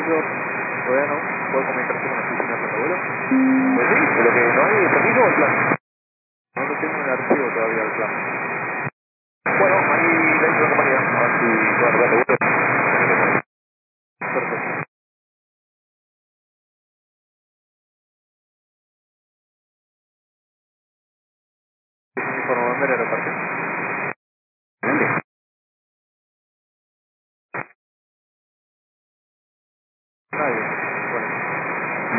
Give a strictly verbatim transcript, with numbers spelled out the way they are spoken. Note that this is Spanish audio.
Yo, todavía no, puedo comunicarse con la oficina de vuelo. Pues sí, pero que no hay permiso o el plan. No lo tengo en el archivo todavía el plan. Bueno, ahí dentro de la compañía, a ver si puedo arreglar de vuelo. Perfecto. Informo, en el aeropuerto.